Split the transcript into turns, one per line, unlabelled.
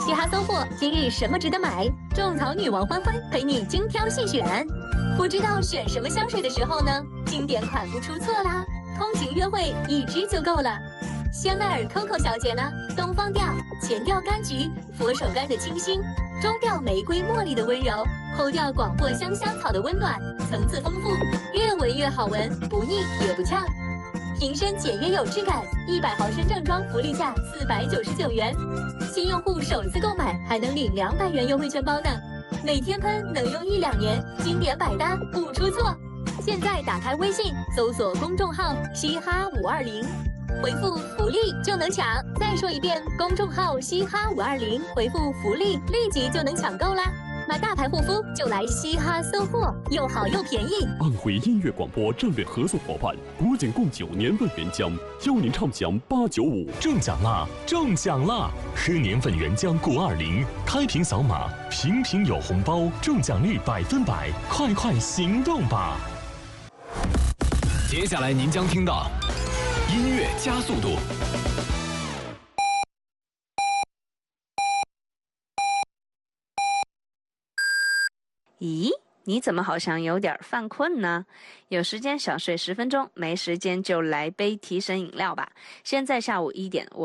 嘻哈搜货今日什么值得买？种草女王欢欢陪你精挑细选。不知道选什么香水的时候呢？经典款不出错啦，通勤约会一支就够了。香奈儿 Coco 小姐呢？东方调、前调柑橘、佛手柑的清新，中调玫瑰茉莉的温柔，后调广藿香香草的温暖，层次丰富，越闻越好闻，不腻也不呛。瓶身简约有质感，100毫升正装福利价499元，新用户首次购买还能领200元优惠券包呢。每天喷能用1-2年，经典百搭不出错。现在打开微信，搜索公众号“嘻哈520”，回复“福利”就能抢。再说一遍，公众号“嘻哈520”，回复“福利”，立即就能抢购啦。买大牌护肤就来嘻哈搜货，又好又便宜。
安徽音乐广播战略合作伙伴国景共9年份原浆，邀您畅享895。
中奖啦！中奖啦！喝年份原浆520，开瓶扫码，瓶瓶有红包，中奖率100%，快快行动吧！
接下来您将听到音乐加速度。
咦，你怎么好像有点犯困呢？有时间小睡10分钟，没时间就来杯提神饮料吧。现在下午1点，我